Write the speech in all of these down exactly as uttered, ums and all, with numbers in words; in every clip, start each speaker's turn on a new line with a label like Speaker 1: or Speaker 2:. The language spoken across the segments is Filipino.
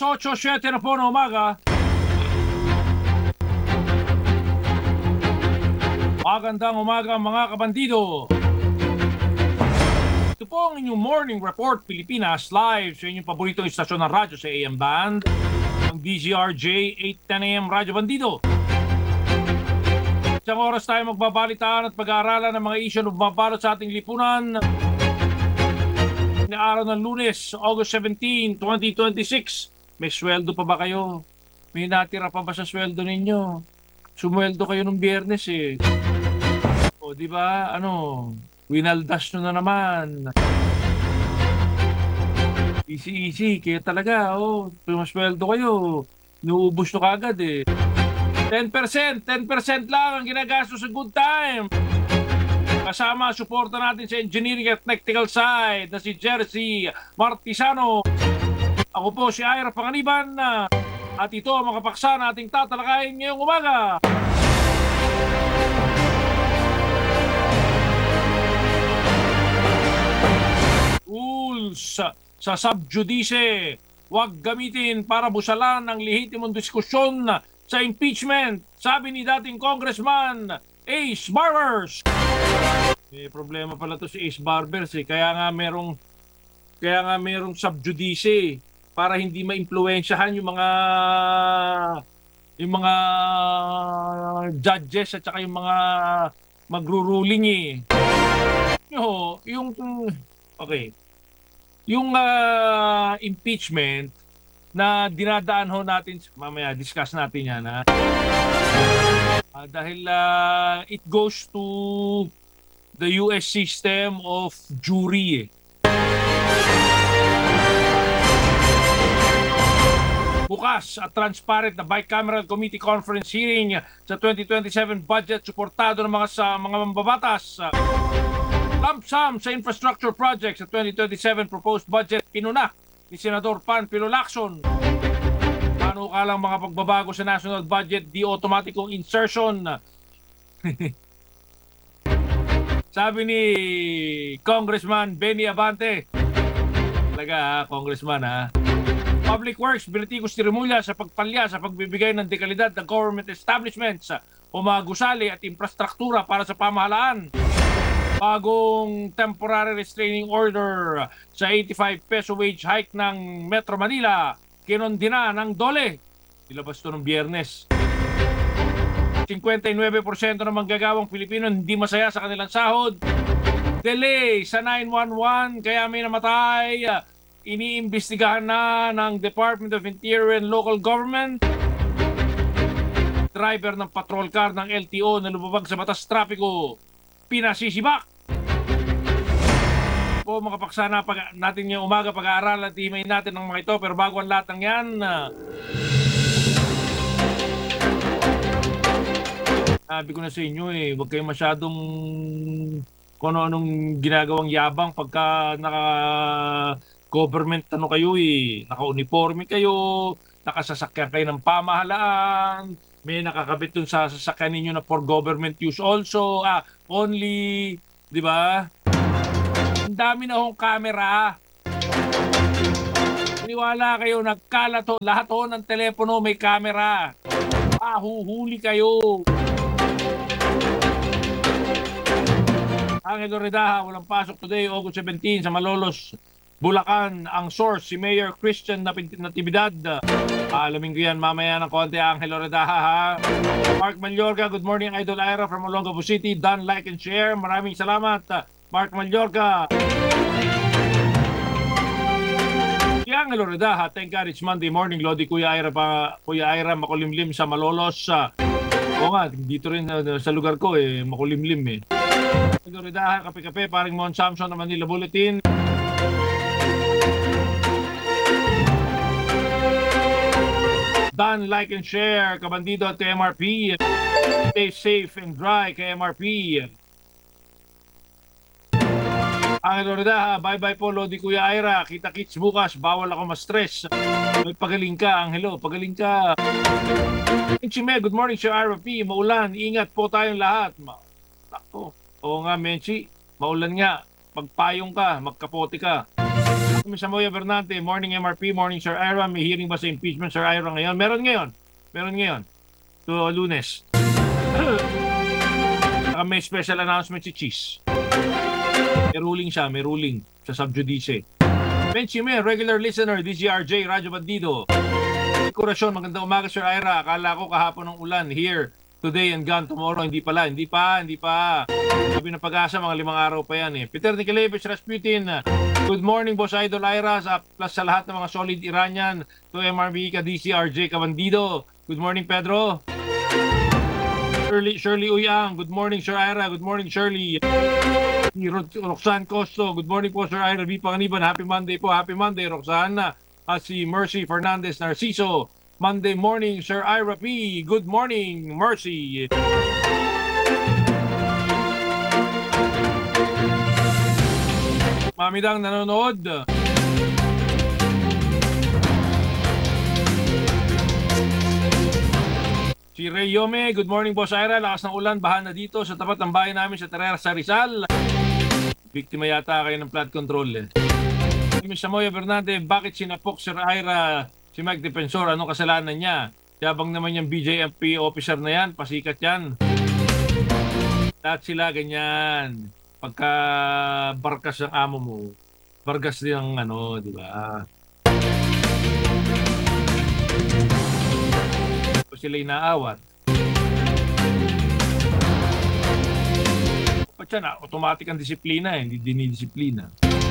Speaker 1: eight, seven na po ng umaga. Magandang umaga mga kabandido. Ito po ang inyong Morning Report Pilipinas live sa inyong paboritong istasyon ng radyo sa A M Band, ang D Z R J eight ten A M Radyo Bandido. Isang oras tayo magbabalitaan at pag-aaralan ng mga isyu na bumabalot sa ating lipunan. Na araw ng Lunes, August seventeenth, twenty twenty-six. May sweldo pa ba kayo? May natira pa ba sa sweldo ninyo? Sumweldo kayo nung Biyernes eh. O di ba? Ano? Winaldas nyo na naman. Easy easy, kaya talaga oh, pumasweldo kayo. Nuubos nyo kagad eh. ten percent, ten percent lang ang ginagastos sa good time. Kasama, suporta natin sa engineering at technical side na si Jersey Martisano. Ako po si Ira Panganiban at ito ang mga paksa na ating tatalakayin ngayong umaga. Rules sa subjudice, huwag gamitin para busalan ang lehitimong diskusyon sa impeachment, sabi ni dating Congressman Ace Barbers. May problema pala to si Ace Barbers eh. Kaya nga merong kaya nga merong subjudice para hindi maimpluwensyahan yung mga yung mga judges at saka yung mga magruruling eh. Yo, yung okay. Yung uh, impeachment na dinadaan ho natin, mamaya discuss natin yan ha. Uh, dahil uh, it goes to the U S system of jury eh. Bukas at transparent na bicameral committee conference hearing sa twenty twenty-seven budget suportado ng mga sa mga mambabatas. Lump sum sa infrastructure projects sa twenty twenty-seven proposed budget pinuna ni Senador Panfilo Lacson. Paano ka lang mga pagbabago sa national budget di automatikong insertion? Sabi ni Congressman Benny Abante. Talaga ha, Congressman ha. Public Works, Biliticos Tirimulya sa pagpalya sa pagbibigay ng dekalidad ng government establishments o mga gusali at infrastruktura para sa pamahalaan. Bagong temporary restraining order sa eighty-five peso wage hike ng Metro Manila, kinondina ng DOLE. Ilabas ito ng Biyernes. fifty-nine percent ng manggagawang Pilipino hindi masaya sa kanilang sahod. Delay sa nine one one, kaya may namatay. Iniimbestigahan na ng Department of Interior and Local Government. Driver ng patrol car ng L T O na lumabag sa batas trapiko, pinasisibak. Po mga paksa na pag natin yung umaga pag-aaral at himay natin ng mga ito. Pero bago ang lahat ng yan, sabi ko na sa inyo eh, huwag kayo masyadong kung ano-anong ginagawang yabang pagka naka government ano kayo eh, naka-uniforme kayo, nakasasakyan kayo ng pamahalaan, may nakakabit dun sa sasakyan ninyo na for government use also, ah, only, di ba? Ang dami na hong camera. Paniwala kayo, nagkalat ho, lahat ho ng telepono may camera. Ah, huhuli kayo. Angelo Redaha, walang pasok today, August seventeenth sa Malolos, Bulacan. Ang source, si Mayor Christian Natividad. Alamin ko yan mamaya ng konti, Angelo Redaha ha. Mark Mallorca, good morning Idol Ira from Olongapo City. Done, like and share. Maraming salamat Mark Mallorca. Si Angelo Redaha, thank God it's Monday morning. Lodi Kuya Ira, pa, Kuya Ira makulimlim sa Malolos. Oo nga, dito rin uh, sa lugar ko eh, makulimlim eh. Angelo Redaha, kape-kape, paring Mon Samson ng Manila Bulletin. Done, like and share, kabandido at K M R P. Stay safe and dry, K M R P. Angelo Redaha, bye-bye po, Lodi Kuya Ira. Kita-kits bukas, bawal ako ma-stress. May pagaling ka, Angelo, pagaling ka. Menchime, good morning, Sir Ira P. Maulan, ingat po tayong lahat. Ma Ako, oo nga, Menchi, maulan nga. Magpayong ka, magkapote ka. Miz Amoya Bernante, morning M R P, morning Sir Ira. May hearing ba sa impeachment Sir Ira ngayon? Meron ngayon. Meron ngayon. To Lunes. Saka may special announcement si Cheese. May ruling siya, may ruling sa subjudice. Benchime, regular listener, D J R J, Radyo Bandido. Dekorasyon, magandang umaga Sir Ira. Akala ko kahapon ng ulan. Here, today and gone tomorrow. Hindi pala, hindi pa, hindi pa. Sabi ng Pag-asa, mga limang araw pa yan eh. Peter Nicolevich Rasputin, good morning Boss Idol Ira, sa, plus sa lahat ng mga solid Iranian. To M R B ka, D C R J Cabandido. Good morning Pedro. Shirley, Shirley Uyang, good morning Sir Ira. Good morning Shirley. Roxanne Costo, good morning po Sir Ira. B. Panganiban, happy Monday po. Happy Monday Roxanne. At si Mercy Fernandez Narciso, Monday morning Sir Ira P. Good morning Mercy. Mamidang nanonood. Si Ray Yome, good morning Boss Ira. Lakas ng ulan, baha na dito sa tapat ng bahay namin sa Terera sa Rizal. Biktima yata kayo ng flood control eh. Si Miz Amoya Bernante, bakit sinapok Sir Ira si Mike Defensor? Anong kasalanan niya? Yabang naman yung B J M P officer na yan, pasikat yan. Lahat sila ganyan. Pagka barkas ng amo mo, bargas din ang ano, di ba? O sila inaawat. Ba't yan, automatic ang disiplina eh, hindi dinidisiplina.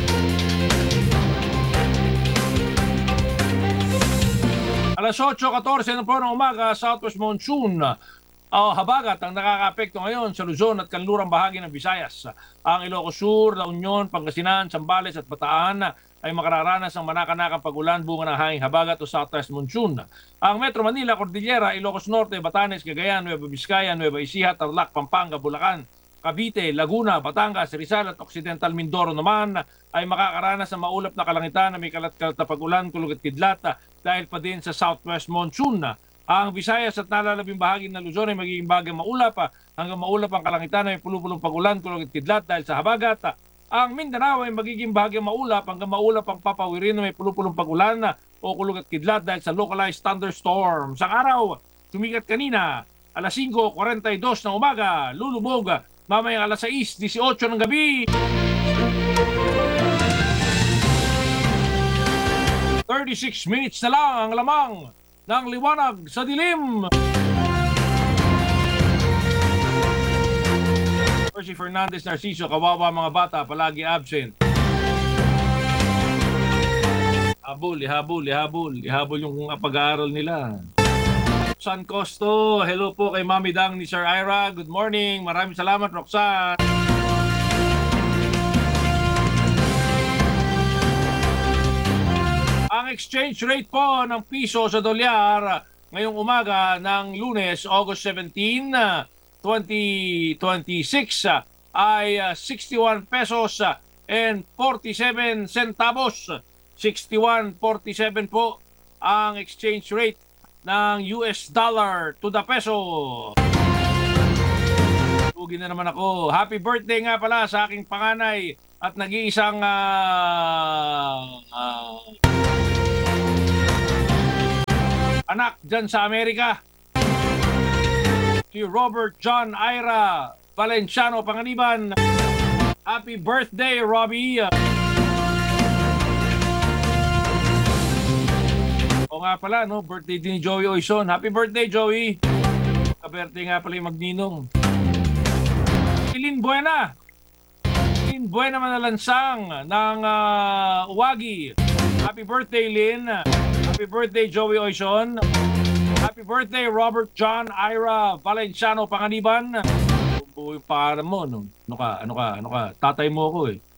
Speaker 1: Alas eight fourteen na po ng umaga, Southwest Monsoon. Uh, habagat ang nakaka-apekto ngayon sa Luzon at kanlurang bahagi ng Visayas. Ang Ilocos Sur, La Union, Pangasinan, Zambales at Bataan ay makararanas ng manakanakang pag-ulan bunga ng hanging habagat o Southwest Monsoon. Ang Metro Manila, Cordillera, Ilocos Norte, Batanes, Cagayan, Nueva Vizcaya, Nueva Ecija, Tarlac, Pampanga, Bulacan, Cavite, Laguna, Batangas, Rizal at Occidental Mindoro naman ay makakaranas ng maulap na kalangitan na may kalat-kalat na pag-ulan, kulog at kidlat dahil pa din sa Southwest Monsoon. Ang Visayas at nalalabing bahagi ng Luzon ay magiging bagyang maulap hanggang maulap ang kalangitan na may pulupulong pag-ulan, kulog at kidlat dahil sa habagat. Ang Mindanao ay magiging bagyang maulap hanggang maulap ang papawirin na may pulupulong pag-ulan o kulog at kidlat dahil sa localized thunderstorms. Ang araw, sumikat kanina, alas cinco forty-two ng umaga, lulubog mamayang alas sais eighteen ng gabi. thirty-six minutes na lang ang lamang ng liwanag sa dilim. Si Fernandez Narciso, kawawa mga bata, palagi absent. Habol, ihabol, ihabol. Ihabol yung pag-aaral nila. Roxanne Costo, hello po kay Mami Dang ni Sir Ira. Good morning. Maraming salamat, Roxanne. Ang exchange rate po ng piso sa dolyar ngayong umaga ng Lunes, August seventeenth, twenty twenty-six ay sixty-one pesos and forty-seven centavos. sixty-one forty-seven po ang exchange rate ng U S dollar to the peso. Tugi na naman ako. Happy birthday nga pala sa aking panganay at nag-iisang uh, uh, anak dyan sa Amerika. Si Robert John Ira Valenciano Panganiban. Happy birthday, Robbie! O nga pala, no? Birthday din ni Joey Oison. Happy birthday, Joey! Ka-birthday nga pala yung Magninong. Si Lynn Buena. Lynn Buena Manalansang ng uh, Uwagi. Happy birthday, Lynn! Happy birthday, Joey Oison! Happy birthday, Robert John Ira Valenciano Panganiban. Buo yung pangalan mo, no? Ano ka, ano ka, ano ka? Tatay mo ako eh.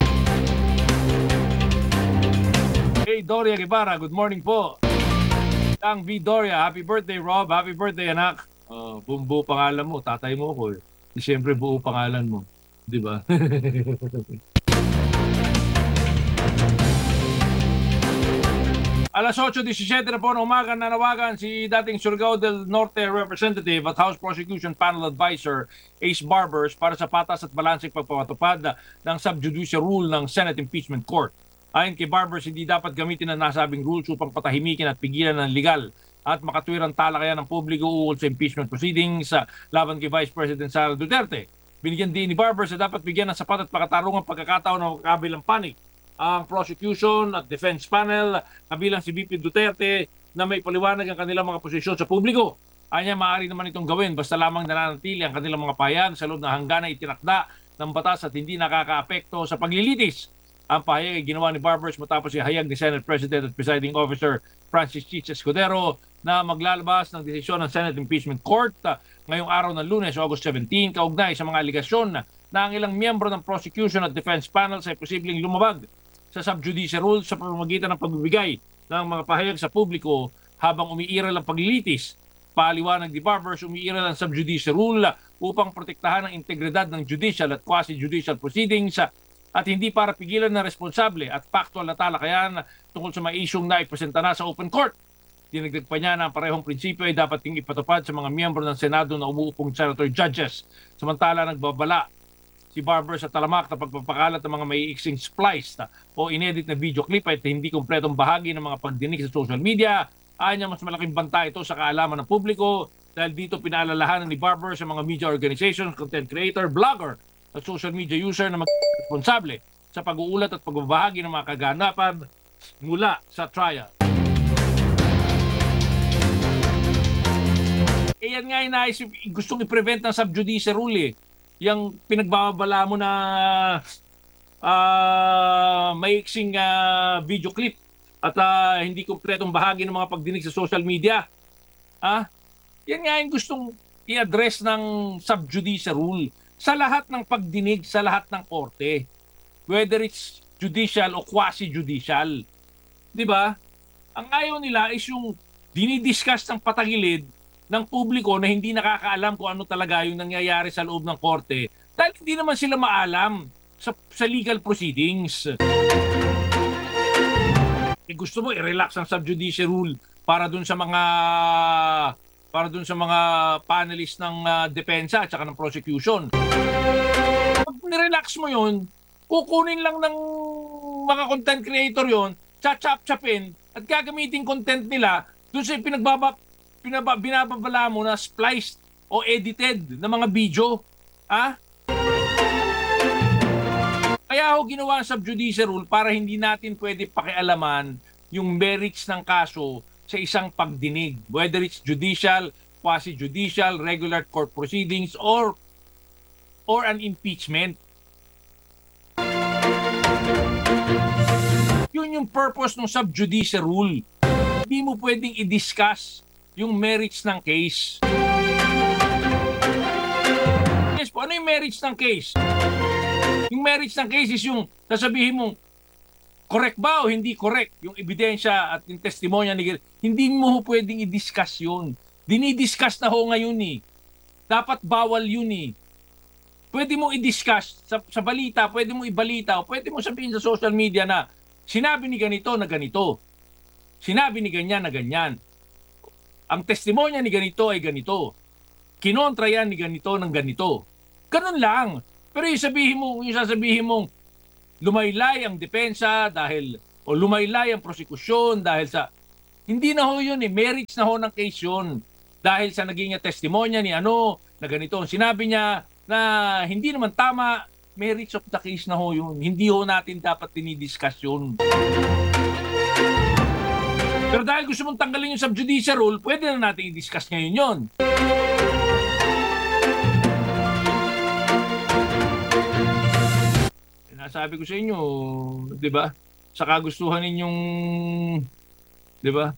Speaker 1: Hey, Doria Guevara, good morning po. Ang V. Doria, happy birthday, Rob. Happy birthday, anak. Uh, buong buo pangalan mo, tatay mo ako eh. Siyempre, buo pangalan mo. Di ba? Alas eight seventeen na po ng umaga, nanawagan si dating Surigao del Norte Representative at House Prosecution Panel Advisor Ace Barbers para sa patas at balanseng pagpapatupad ng subjudice rule ng Senate Impeachment Court. Ayon kay Barbers, hindi dapat gamitin ang nasabing rules upang patahimikin at pigilan ng legal at makatwirang talakayan ng publiko ukol sa impeachment proceedings sa laban kay Vice President Sara Duterte. Binigyan din ni Barbers na dapat bigyan ng sapat at pakatarungang pagkakataon ng kabilang panig ang prosecution at defense panel kabilang si V P Duterte na may paliwanag ang kanilang mga posisyon sa publiko. Anya, maaari naman itong gawin basta lamang nananatili ang kanilang mga pahayag sa loob ng hangganan itinakda ng batas at hindi nakakaapekto sa paglilitis. Ang pahayag ay ginawa ni Barbers matapos ihayag ni Senate President at Presiding Officer Francis Chis Escudero na maglalabas ng desisyon ng Senate Impeachment Court uh, ngayong araw ng Lunes, August seventeenth, kaugnay sa mga aligasyon na, na ang ilang miyembro ng prosecution at defense panels ay posibleng lumabag sa subjudice rules sa pamamagitan ng pagbibigay ng mga pahayag sa publiko habang umiiral ang paglilitis. Paliwanag ni Barbers, umiiral ang subjudice rule upang protektahan ang integridad ng judicial at quasi-judicial proceedings at hindi para pigilan na responsable at factual na talakayan tungkol sa mga isyong na ipresenta na sa open court. Dinagdag pa niya na ang parehong prinsipyo ay dapat ding ipatupad sa mga miyembro ng Senado na umuupong senator judges. Samantala, nagbabala si Barbers sa talamak na pagpapakalat ng mga maiiksing spliced o inedit na video clip at hindi kumpletong bahagi ng mga pagdinig sa social media. Anya, mas malaking banta ito sa kaalaman ng publiko dahil dito pinaalalahanan ni Barber sa mga media organizations, content creator, blogger at social media user na mag-responsable sa pag-uulat at pagbabahagi ng mga kaganapan mula sa trial. E yan nga yung naisip, gustong i-prevent ng subjudice rule eh. Yung pinagbabala mo na uh, maiksing uh, video clip at uh, hindi kumpletong bahagi ng mga pagdinig sa social media. Ah, yan nga yung gustong i-address ng subjudice rule sa lahat ng pagdinig sa lahat ng korte. Whether it's judicial o quasi-judicial. Di ba? Ang ayaw nila is yung dinidiscuss ng patagilid ng publiko na hindi nakakaalam kung ano talaga yung nangyayari sa loob ng korte dahil hindi naman sila maalam sa, sa legal proceedings. Eh, gusto mo i-relax ang subjudice rule para dun sa mga para dun sa mga panelist ng uh, depensa at saka ng prosecution. Pag ni-relax mo yun, kukunin lang ng mga content creator yon, chachap-chapin at gagamitin content nila dun sa pinagbaba, pinaba, binababala mo na spliced o edited na mga video. Ah? Kaya ako ginawa ang subjudice rule para hindi natin pwede pakialaman yung merits ng kaso sa isang pagdinig. Whether it's judicial, quasi-judicial, regular court proceedings, or or an impeachment. Yun yung purpose ng subjudice rule. Hindi mo pwedeng i-discuss yung merits ng case. Yes po, ano yung merits ng case? Yung merits ng case is yung sasabihin mong correct ba o hindi correct yung ebidensya at yung testimonya ni hindi mo pwedeng i-discuss yun. Dinidiscuss na ho ngayon eh. Dapat bawal yun eh. Pwede mo i-discuss sa, sa balita, pwede mo ibalita o pwede mo sabihin sa social media na sinabi ni ganito na ganito. Sinabi ni ganyan na ganyan. Ang testimonya ni ganito ay ganito. Kinontra yan ni ganito ng ganito. Ganun lang. Pero yung sabihin mo, yung sasabihin mong lumaylay ang depensa dahil o lumaylay ang prosekusyon dahil sa hindi na ho yun eh, merits na ho ng case yun dahil sa naging testimonya ni ano na ganito ang sinabi niya na hindi naman tama, merits of the case na ho yun, hindi ho natin dapat dinidiscuss yun. Pero dahil gusto mong tanggalin yung subjudice rule, pwede na natin i-discuss ngayon yun. Sabi ko sa inyo, 'di ba? Sa kagustuhan ninyong 'di ba?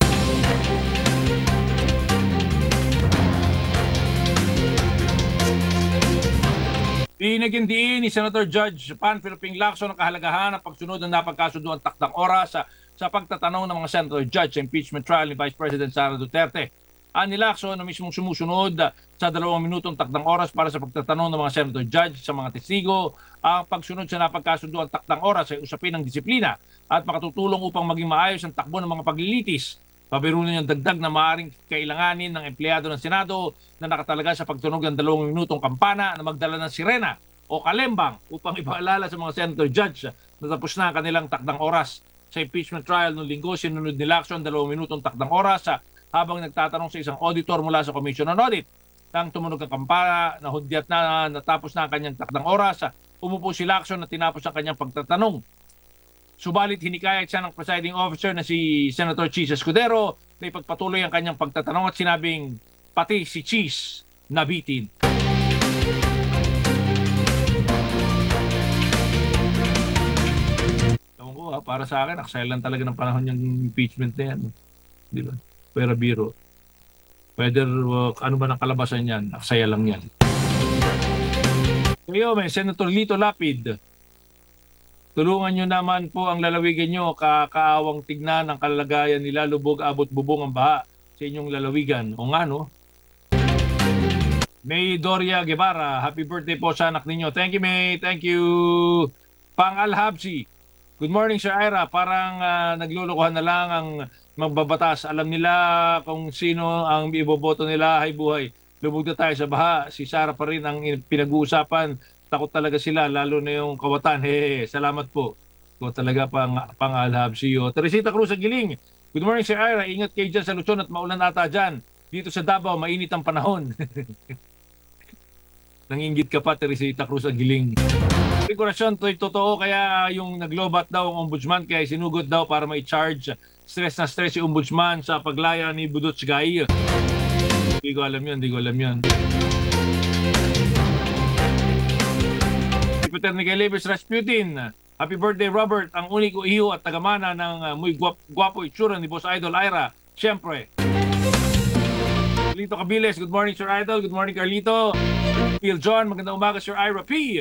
Speaker 1: Binigyan din ni Senator Judge Pan Philippine Lacson ang kahalagahan ng pagsunod ng napagkasunduan takdang oras sa, sa pagtatanong ng mga Senator Judge sa impeachment trial ni Vice President Sara Duterte. Ani Lacson na mismong sumusunod sa dalawang minutong takdang oras para sa pagtatanong ng mga Senator Judge sa mga testigo. Ang pagsunod sa napagkasunduan takdang oras ay usapin ng disiplina at makatutulong upang maging maayos ang takbo ng mga paglilitis. Pabiro niyang dagdag na maaaring kailanganin ng empleyado ng Senado na nakatalaga sa pagtunog ng dalawang minutong kampana na magdala ng sirena o kalembang upang ipaalala sa mga senator judge na tapos na ang kanilang takdang oras sa impeachment trial noong linggo. Sinunod nila aksyon dalawang minutong takdang oras sa habang nagtatanong sa isang auditor mula sa Commission on Audit. Nang tumunog ang kampana, nahudyat na natapos na ang kanyang takdang oras, umupo si Lacson na tinapos ang kanyang pagtatanong. Subalit hinikayat siya ng presiding officer na si Senator Cheese Escudero na ipagpatuloy ang kanyang pagtatanong at sinabing pati si Cheese nabitin. Ewan ko ha, para sa akin, aksaya lang talaga ng panahon yung impeachment na yan. Di ba? Pero biro. Whether uh, ano ba ng kalabasan yan, aksaya lang yan. Kayo, may Senator Lito Lapid. Tulungan nyo naman po ang lalawigan nyo. Kakaawang tignan ang kalagayan nila. Lubog, abot, bubong ang baha sa inyong lalawigan. O nga, no? May Doria Guevara, happy birthday po sa anak ninyo. Thank you, May. Thank you. Pang Alhabsi. Good morning, Sir Ira. Parang uh, naglulukuhan na lang ang magbabatas. Alam nila kung sino ang iboboto nila. Hay buhay. Lubog na tayo sa baha. Si Sara pa rin ang pinag-uusapan. Takot talaga sila, lalo na yung kawatan. Hehe, salamat po. Ko talaga pang, pang Alhabsi. Teresita Cruz Agiling. Good morning, Sir Ira. Ingat kayo dyan sa Luzon at maulan ata dyan. Dito sa Davao, mainit ang panahon. Nangingit ka pa, Teresita Cruz Agiling. Regulasyon, to'y totoo, kaya yung naglobat daw ang ombudsman, kaya sinugot daw para may charge. Stress na stress yung ombudsman sa paglaya ni Budot Sgay. Hindi ko alam yun, hindi ko alam yun. Peter Nicolaides Rasputin. Happy birthday, Robert. Ang uniko iyo at tagamana ng uh, muy guwap, guwapo itsura ni Boss Idol Ira. Siyempre. Carlito Cabiles, good morning, Sir Idol. Good morning, Carlito. Phil John, magandang umaga, Sir Ira P.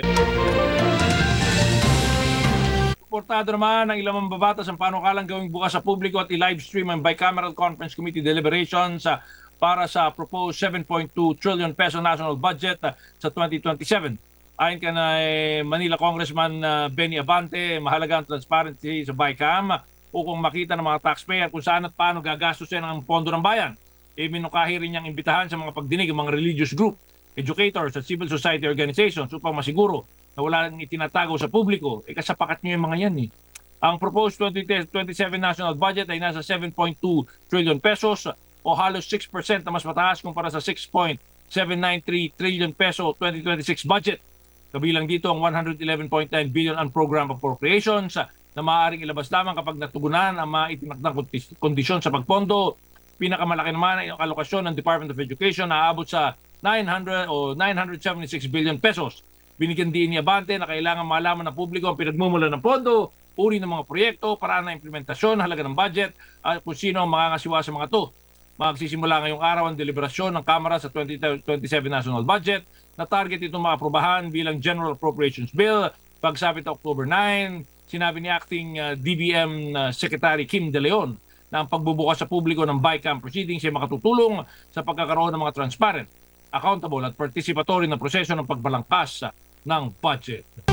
Speaker 1: Suportado naman ng ilang mambabatas ang panukalang gawing bukas sa publiko at i-live stream ang bicameral conference committee deliberations uh, para sa proposed seven point two trillion peso national budget uh, sa twenty twenty-seven. Ayon ka na eh, Manila Congressman uh, Benny Abante, mahalaga ang transparency sa BICAM upang makita ng mga taxpayer kung saan at paano gagastusin ang pondo ng bayan. E minukahi rin niyang imbitahan sa mga pagdinig ng mga religious group, educators at civil society organizations upang masiguro na wala nang itinatago sa publiko. E kasapakat niyo yung mga yan eh. Ang proposed twenty twenty-seven national budget ay nasa seven point two trillion pesos o halos six percent na mas mataas kumpara sa six point seven nine three trillion peso twenty twenty-six budget. Kabilang dito ang one hundred eleven point nine billion unprogrammed appropriations na maaaring ilabas lamang kapag natugunan ang mga itinakdang kondisyon sa pagpondo. Pinakamalaki naman ay ang alokasyon ng Department of Education na aabot sa nine hundred o nine hundred seventy-six billion pesos. Binigyan din ni Abante na kailangan malaman ng publiko ang pinagmumula ng pondo, uri ng mga proyekto, paraan ng implementasyon, halaga ng budget, at kung sino ang makakasiwa sa mga to. Magsisimula ngayong araw ang deliberasyon ng Kamara sa twenty twenty-seven National Budget na target itong maaprubahan bilang General Appropriations Bill. Pagsapit October ninth, sinabi ni Acting uh, D B M uh, Secretary Kim De Leon na ang pagbubukas sa publiko ng BICAM proceedings ay makatutulong sa pagkakaroon ng mga transparent, accountable at participatory na proseso ng pagbalangkas ng budget.